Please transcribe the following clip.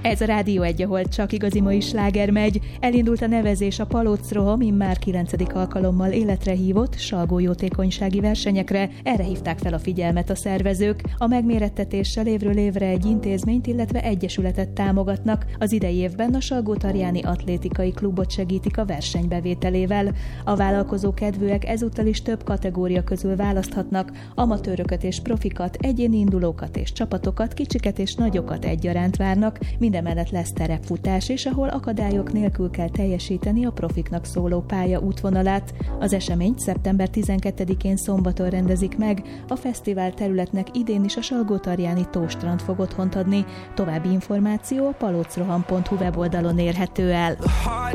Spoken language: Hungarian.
Ez a Rádió 1, ahol csak igazi mai sláger megy. Elindult a nevezés a Palóc-roham immár 9. alkalommal életre hívott salgójótékonysági versenyekre. Erre hívták fel a figyelmet a szervezők. A megmérettetéssel évről évre egy intézményt, illetve egyesületet támogatnak. Az idei évben a Salgótarjáni Atlétikai Klubot segítik a versenybevételével. A vállalkozó kedvűek ezúttal is több kategória közül választhatnak: amatőröket és profikat, egyéni indulókat és csapatokat, kicsiket és nagyokat egyaránt várnak. Mindemellett lesz terepfutás is, ahol akadályok nélkül kell teljesíteni a profiknak szóló pálya útvonalát. Az eseményt szeptember 12-én szombaton rendezik meg. A fesztivál területnek idén is a Salgótarjáni Tóstrand fog otthont adni. További információ a palocroham.hu weboldalon érhető el.